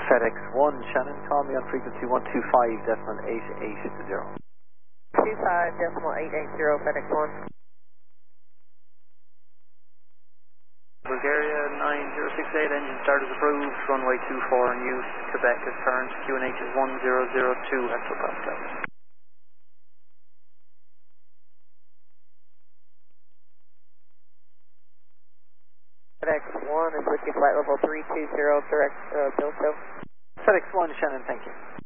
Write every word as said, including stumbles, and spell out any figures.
FedEx one, Shannon, call me on frequency one two five decimal eight eight zero. two five decimal eight eight zero, FedEx one. Bulgaria nine zero six eight, engine start is approved, runway two four in use, Quebec is turned, Q N H is one zero zero two hectopascal. FedEx one is with you, flight level three two zero, direct uh, Bill show. FedEx one, Shannon, thank you.